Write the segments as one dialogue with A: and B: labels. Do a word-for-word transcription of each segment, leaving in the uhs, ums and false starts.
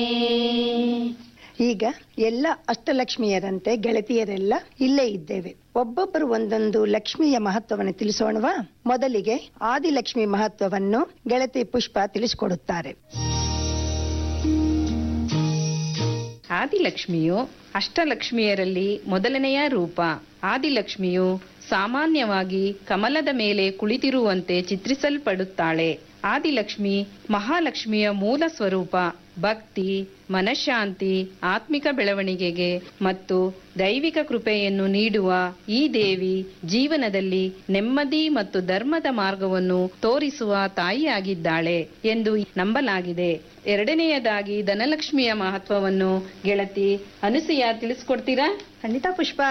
A: ಈಗ ಎಲ್ಲ ಅಷ್ಟಲಕ್ಷ್ಮಿಯರಂತೆ ಗೆಳತಿಯರೆಲ್ಲ ಇಲ್ಲೇ ಇದ್ದೇವೆ. ಒಬ್ಬೊಬ್ಬರು ಒಂದೊಂದು ಲಕ್ಷ್ಮಿಯ ಮಹತ್ವವನ್ನು ತಿಳಿಸೋಣವಾ? ಮೊದಲಿಗೆ ಆದಿಲಕ್ಷ್ಮಿ ಮಹತ್ವವನ್ನು ಗೆಳತಿ ಪುಷ್ಪ ತಿಳಿಸಿಕೊಡುತ್ತಾರೆ.
B: ಆದಿಲಕ್ಷ್ಮಿಯು ಅಷ್ಟಲಕ್ಷ್ಮಿಯರಲ್ಲಿ ಮೊದಲನೆಯ ರೂಪ. ಆದಿಲಕ್ಷ್ಮಿಯು ಸಾಮಾನ್ಯವಾಗಿ ಕಮಲದ ಮೇಲೆ ಕುಳಿತಿರುವಂತೆ ಚಿತ್ರಿಸಲ್ಪಡುತ್ತಾಳೆ. ಆದಿಲಕ್ಷ್ಮಿ ಮಹಾಲಕ್ಷ್ಮಿಯ ಮೂಲ ಸ್ವರೂಪ. ಭಕ್ತಿ, ಮನಃಶಾಂತಿ, ಆತ್ಮಿಕ ಬೆಳವಣಿಗೆಗೆ ಮತ್ತು ದೈವಿಕ ಕೃಪೆಯನ್ನು ನೀಡುವ ಈ ದೇವಿ ಜೀವನದಲ್ಲಿ ನೆಮ್ಮದಿ ಮತ್ತು ಧರ್ಮದ ಮಾರ್ಗವನ್ನು ತೋರಿಸುವ ತಾಯಿಯಾಗಿದ್ದಾಳೆ ಎಂದು ನಂಬಲಾಗಿದೆ. ಎರಡನೆಯದಾಗಿ ಧನಲಕ್ಷ್ಮಿಯ ಮಹತ್ವವನ್ನು ಗೆಳತಿ ಅನುಸೂಯ ತಿಳಿಸ್ಕೊಡ್ತೀರಾ?
C: ಖಂಡಿತ ಪುಷ್ಪ.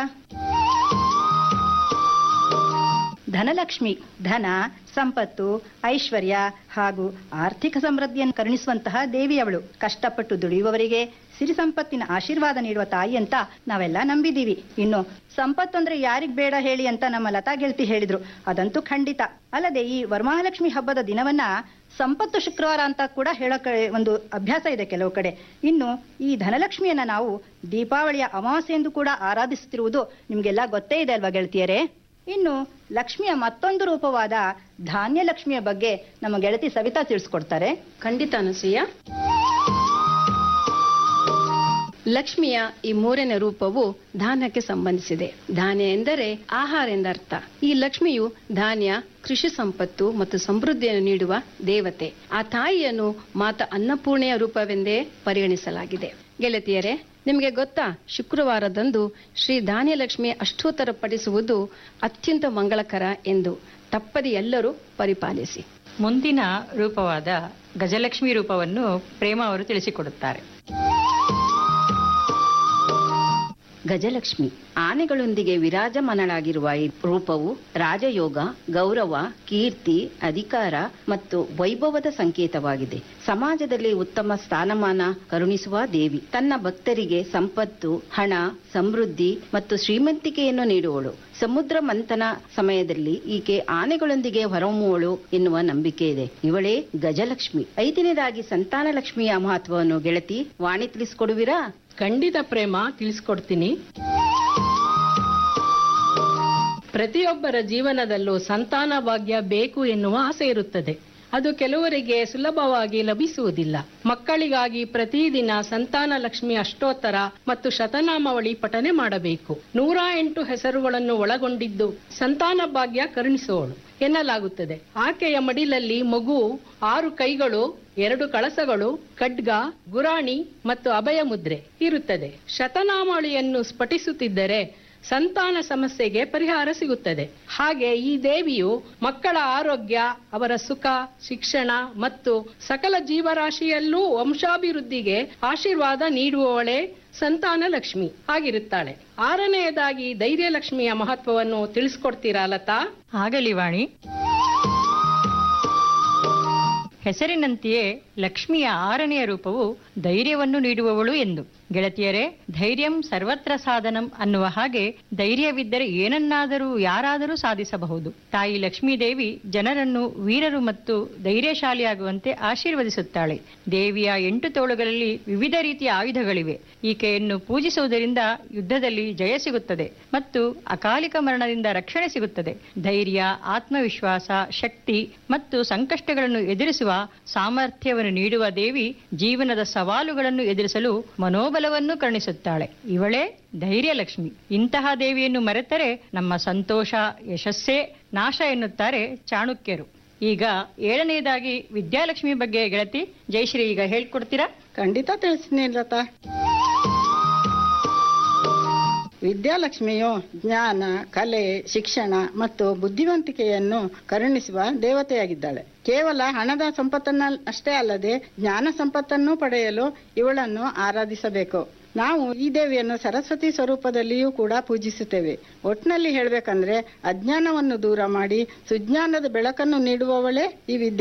C: ಧನಲಕ್ಷ್ಮಿ ಧನ, ಸಂಪತ್ತು, ಐಶ್ವರ್ಯ ಹಾಗೂ ಆರ್ಥಿಕ ಸಮೃದ್ಧಿಯನ್ನು ಕರುಣಿಸುವಂತಹ ದೇವಿಯವಳು. ಕಷ್ಟಪಟ್ಟು ದುಡಿಯುವವರಿಗೆ ಸಿರಿ ಸಂಪತ್ತಿನ ಆಶೀರ್ವಾದ ನೀಡುವ ತಾಯಿ ಅಂತ ನಾವೆಲ್ಲ ನಂಬಿದೀವಿ. ಇನ್ನು ಸಂಪತ್ತು ಅಂದ್ರೆ ಯಾರಿಗ್ ಬೇಡ ಹೇಳಿ ಅಂತ ನಮ್ಮ ಲತಾ ಗೆಳತಿ ಹೇಳಿದ್ರು. ಅದಂತೂ ಖಂಡಿತ. ಅಲ್ಲದೆ ಈ ವರಮಹಾಲಕ್ಷ್ಮಿ ಹಬ್ಬದ ದಿನವನ್ನ ಸಂಪತ್ತು ಶುಕ್ರವಾರ ಅಂತ ಕೂಡ ಹೇಳೋ ಒಂದು ಅಭ್ಯಾಸ ಇದೆ ಕೆಲವು ಕಡೆ. ಇನ್ನು ಈ ಧನಲಕ್ಷ್ಮಿಯನ್ನ ನಾವು ದೀಪಾವಳಿಯ ಅಮಾವಾಸ್ಯೆ ಎಂದು ಕೂಡ ಆರಾಧಿಸುತ್ತಿರುವುದು ನಿಮ್ಗೆಲ್ಲ ಗೊತ್ತೇ ಇದೆ ಅಲ್ವಾ ಗೆಳತಿಯರೇ? ಇನ್ನು ಲಕ್ಷ್ಮಿಯ ಮತ್ತೊಂದು ರೂಪವಾದ ಧಾನ್ಯ ಲಕ್ಷ್ಮಿಯ ಬಗ್ಗೆ ನಮ್ಮ ಗೆಳತಿ ಸವಿತಾ ತಿಳಿಸ್ಕೊಡ್ತಾರೆ.
B: ಖಂಡಿತ ಅನುಸೂಯ. ಲಕ್ಷ್ಮಿಯ ಈ ಮೂರನೇ ರೂಪವು ಧಾನ್ಯಕ್ಕೆ ಸಂಬಂಧಿಸಿದೆ. ಧಾನ್ಯ ಎಂದರೆ ಆಹಾರ ಎಂದರ್ಥ. ಈ ಲಕ್ಷ್ಮಿಯು ಧಾನ್ಯ, ಕೃಷಿ ಸಂಪತ್ತು ಮತ್ತು ಸಮೃದ್ಧಿಯನ್ನು ನೀಡುವ ದೇವತೆ. ಆ ತಾಯಿಯನ್ನು ಮಾತಾ ಅನ್ನಪೂರ್ಣೆಯ ರೂಪವೆಂದೇ ಪರಿಗಣಿಸಲಾಗಿದೆ. ಗೆಳತಿಯರೇ, ನಿಮಗೆ ಗೊತ್ತಾ, ಶುಕ್ರವಾರದಂದು ಶ್ರೀ ಧಾನ್ಯಲಕ್ಷ್ಮಿ ಅಷ್ಟೋತ್ತರ ಪಠಿಸುವುದು ಅತ್ಯಂತ ಮಂಗಳಕರ ಎಂದು. ತಪ್ಪದೆ ಎಲ್ಲರೂ ಪರಿಪಾಲಿಸಿ.
D: ಮುಂದಿನ ರೂಪವಾದ ಗಜಲಕ್ಷ್ಮಿ ರೂಪವನ್ನು ಪ್ರೇಮ ಅವರು ತಿಳಿಸಿಕೊಡುತ್ತಾರೆ.
E: ಗಜಲಕ್ಷ್ಮಿ ಆನೆಗಳೊಂದಿಗೆ ವಿರಾಜಮಾನಳಾಗಿರುವ ಈ ರೂಪವು ರಾಜಯೋಗ, ಗೌರವ, ಕೀರ್ತಿ, ಅಧಿಕಾರ ಮತ್ತು ವೈಭವದ ಸಂಕೇತವಾಗಿದೆ. ಸಮಾಜದಲ್ಲಿ ಉತ್ತಮ ಸ್ಥಾನಮಾನ ಕರುಣಿಸುವ ದೇವಿ. ತನ್ನ ಭಕ್ತರಿಗೆ ಸಂಪತ್ತು, ಹಣ, ಸಮೃದ್ಧಿ ಮತ್ತು ಶ್ರೀಮಂತಿಕೆಯನ್ನು ನೀಡುವಳು. ಸಮುದ್ರ ಮಂಥನ ಸಮಯದಲ್ಲಿ ಈಕೆ ಆನೆಗಳೊಂದಿಗೆ ಹೊರಹೊಮ್ಮುವಳು ಎನ್ನುವ ನಂಬಿಕೆ ಇದೆ. ಇವಳೇ ಗಜಲಕ್ಷ್ಮಿ. ಐದನೇದಾಗಿ ಸಂತಾನ ಲಕ್ಷ್ಮಿಯ ಮಹತ್ವವನ್ನು ಗೆಳತಿ ವಾಣಿ ತಿಳಿಸಿಕೊಡುವಿರಾ?
F: ಖಂಡಿತ ಪ್ರೇಮ, ತಿಳಿಸ್ಕೊಡ್ತೀನಿ. ಪ್ರತಿಯೊಬ್ಬರ ಜೀವನದಲ್ಲೂ ಸಂತಾನ ಭಾಗ್ಯ ಬೇಕು ಎನ್ನುವ ಆಸೆ ಇರುತ್ತದೆ. ಅದು ಕೆಲವರಿಗೆ ಸುಲಭವಾಗಿ ಲಭಿಸುವುದಿಲ್ಲ. ಮಕ್ಕಳಿಗಾಗಿ ಪ್ರತಿದಿನ ಸಂತಾನ ಲಕ್ಷ್ಮಿ ಅಷ್ಟೋತ್ತರ ಮತ್ತು ಶತನಾಮಾವಳಿ ಪಠನೆ ಮಾಡಬೇಕು. ನೂರ ಎಂಟು ಹೆಸರುಗಳನ್ನು ಒಳಗೊಂಡಿದ್ದು ಸಂತಾನ ಭಾಗ್ಯ ಕರುಣಿಸುವಳು ಎನ್ನಲಾಗುತ್ತದೆ. ಆಕೆಯ ಮಡಿಲಲ್ಲಿ ಮಗು, ಆರು ಕೈಗಳು, ಎರಡು ಕಳಸಗಳು, ಖಡ್ಗ, ಗುರಾಣಿ ಮತ್ತು ಅಭಯ ಮುದ್ರೆ ಇರುತ್ತದೆ. ಶತನಾಮಾವಳಿಯನ್ನು ಸ್ಫಟಿಸುತ್ತಿದ್ದರೆ ಸಂತಾನ ಸಮಸ್ಯೆಗೆ ಪರಿಹಾರ ಸಿಗುತ್ತದೆ. ಹಾಗೆ ಈ ದೇವಿಯು ಮಕ್ಕಳ ಆರೋಗ್ಯ, ಅವರ ಸುಖ, ಶಿಕ್ಷಣ ಮತ್ತು ಸಕಲ ಜೀವರಾಶಿಯಲ್ಲೂ ವಂಶಾಭಿವೃದ್ಧಿಗೆ ಆಶೀರ್ವಾದ ನೀಡುವವಳೇ ಸಂತಾನ ಲಕ್ಷ್ಮಿ ಆಗಿರುತ್ತಾಳೆ. ಆರನೆಯದಾಗಿ ಧೈರ್ಯ ಲಕ್ಷ್ಮಿಯ ಮಹತ್ವವನ್ನು ತಿಳಿಸ್ಕೊಡ್ತೀರಾ ಲತಾ?
D: ಆಗಲಿ ವಾಣಿ. ಹೆಸರಿನಂತೆಯೇ ಲಕ್ಷ್ಮಿಯ ಆರನೆಯ ರೂಪವು ಧೈರ್ಯವನ್ನು ನೀಡುವವಳು ಎಂದು. ಗೆಳತಿಯರೇ, ಧೈರ್ಯಂ ಸರ್ವತ್ರ ಸಾಧನಂ ಅನ್ನುವ ಹಾಗೆ ಧೈರ್ಯವಿದ್ದರೆ ಏನನ್ನಾದರೂ ಯಾರಾದರೂ ಸಾಧಿಸಬಹುದು. ತಾಯಿ ಲಕ್ಷ್ಮೀದೇವಿ ಜನರನ್ನು ವೀರರು ಮತ್ತು ಧೈರ್ಯಶಾಲಿಯಾಗುವಂತೆ ಆಶೀರ್ವದಿಸುತ್ತಾಳೆ. ದೇವಿಯ ಎಂಟು ತೋಳುಗಳಲ್ಲಿ ವಿವಿಧ ರೀತಿಯ ಆಯುಧಗಳಿವೆ. ಈಕೆಯನ್ನು ಪೂಜಿಸುವುದರಿಂದ ಯುದ್ಧದಲ್ಲಿ ಜಯ ಸಿಗುತ್ತದೆ ಮತ್ತು ಅಕಾಲಿಕ ಮರಣದಿಂದ ರಕ್ಷಣೆ ಸಿಗುತ್ತದೆ. ಧೈರ್ಯ, ಆತ್ಮವಿಶ್ವಾಸ, ಶಕ್ತಿ ಮತ್ತು ಸಂಕಷ್ಟಗಳನ್ನು ಎದುರಿಸುವ ಸಾಮರ್ಥ್ಯವನ್ನು ನೀಡುವ ದೇವಿ ಜೀವನದ ಸವಾಲುಗಳನ್ನು ಎದುರಿಸಲು ಮನೋಬಲವನ್ನು ಕರುಣಿಸುತ್ತಾಳೆ. ಇವಳೇ ಧೈರ್ಯ ಲಕ್ಷ್ಮಿ. ಇಂತಹ ದೇವಿಯನ್ನು ಮರೆತರೆ ನಮ್ಮ ಸಂತೋಷ, ಯಶಸ್ಸೇ ನಾಶ ಎನ್ನುತ್ತಾರೆ ಚಾಣಕ್ಯರು. ಈಗ ಏಳನೆಯದಾಗಿ ವಿದ್ಯಾಲಕ್ಷ್ಮಿ ಬಗ್ಗೆ ಗೆಳತಿ ಜಯಶ್ರೀ ಈಗ ಹೇಳ್ಕೊಡ್ತೀರಾ?
A: ಖಂಡಿತ ತಿಳಿಸ್ತೀನಿ ಲತಾ. ವಿದ್ಯಾಲಕ್ಷ್ಮಿಯು ಜ್ಞಾನ, ಕಲೆ, ಶಿಕ್ಷಣ ಮತ್ತು ಬುದ್ಧಿವಂತಿಕೆಯನ್ನು ಕರುಣಿಸುವ ದೇವತೆಯಾಗಿದ್ದಾಳೆ. ಕೇವಲ ಹಣದ ಸಂಪತ್ತನ್ನ ಅಷ್ಟೇ ಅಲ್ಲದೆ ಜ್ಞಾನ ಸಂಪತ್ತನ್ನು ಪಡೆಯಲು ಇವಳನ್ನು ಆರಾಧಿಸಬೇಕು. ನಾವು ಈ ದೇವಿಯನ್ನು ಸರಸ್ವತಿ ಸ್ವರೂಪದಲ್ಲಿಯೂ ಕೂಡ ಪೂಜಿಸುತ್ತೇವೆ. ಒಟ್ಟಿನಲ್ಲಿ ಹೇಳ್ಬೇಕಂದ್ರೆ ಅಜ್ಞಾನವನ್ನು ದೂರ ಮಾಡಿ ಸುಜ್ಞಾನದ ಬೆಳಕನ್ನು ನೀಡುವವಳೇ ಈ ವಿದ್ಯೆ.